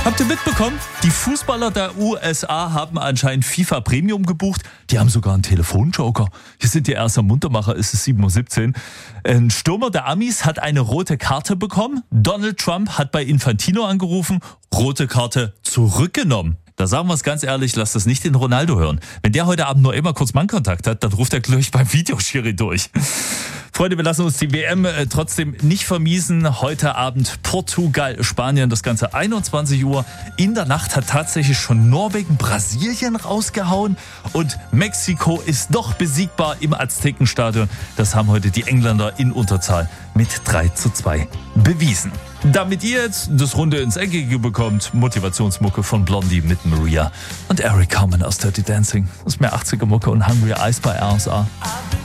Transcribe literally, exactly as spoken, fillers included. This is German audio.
Habt ihr mitbekommen? Die Fußballer der U S A haben anscheinend FIFA Premium gebucht. Die haben sogar einen Telefonjoker. Hier sind die erst am Muntermacher, ist es sieben Uhr siebzehn. Ein Stürmer der Amis hat eine rote Karte bekommen. Donald Trump hat bei Infantino angerufen, rote Karte zurückgenommen. Da sagen wir es ganz ehrlich, lasst das nicht den Ronaldo hören. Wenn der heute Abend nur immer kurz Mannkontakt hat, dann ruft er gleich beim Videoschiri durch. Freunde, wir lassen uns die W M äh, trotzdem nicht vermiesen. Heute Abend Portugal, Spanien, das Ganze einundzwanzig Uhr. In der Nacht hat tatsächlich schon Norwegen Brasilien rausgehauen. Und Mexiko ist doch besiegbar im Aztekenstadion. Das haben heute die Engländer in Unterzahl mit drei zu zwei bewiesen. Damit ihr jetzt das Runde ins Eckige bekommt, Motivationsmucke von Blondie mit Maria und Eric Carmen aus Dirty Dancing. Das ist mehr achtziger Mucke und Hungry Eyes bei R S A.